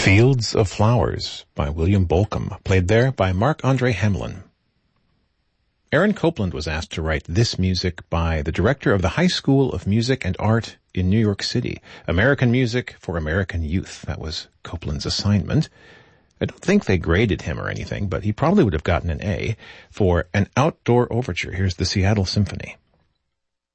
Fields of Flowers by William Bolcom, played there by Marc-Andre Hamelin. Aaron Copland was asked to write this music by the director of the High School of Music and Art in New York City. American Music for American Youth. That was Copland's assignment. I don't think they graded him or anything, but he probably would have gotten an A for An Outdoor Overture. Here's the Seattle Symphony.